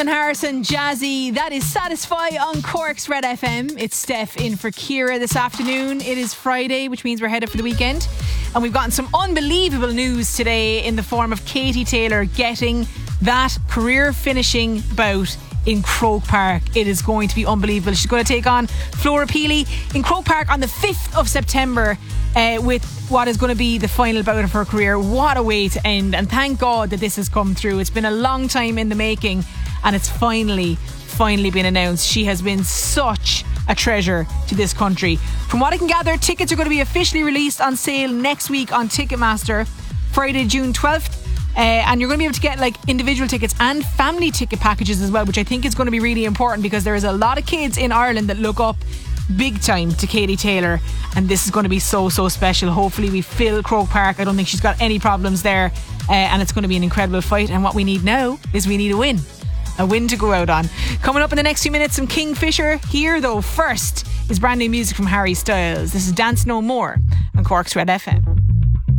Harrison, Jazzy, that is Satisfy on Cork's Red FM. It's Steph in for Ciara this afternoon. It is Friday, which means we're headed for the weekend. And we've gotten some unbelievable news today in the form of Katie Taylor getting that career finishing bout in Croke Park. It is going to be unbelievable. She's going to take on Flora Peely in Croke Park on the 5th of September with what is going to be the final bout of her career. What a way to end, and thank God that this has come through. It's been a long time in the making and it's finally been announced. She has been such a treasure to this country. From what I can gather, tickets are going to be officially released on sale next week on Ticketmaster, Friday, June 12th. And you're going to be able to get like individual tickets and family ticket packages as well, which I think is going to be really important because there is a lot of kids in Ireland that look up big time to Katie Taylor, and this is going to be so special. Hopefully we fill Croke Park. I don't think she's got any problems there, and it's going to be an incredible fight. And what we need now is we need a win to go out on. Coming up in the next few minutes, some Kingfisher. Here though, first is brand new music from Harry Styles. This is Dance No More on Cork's Red FM.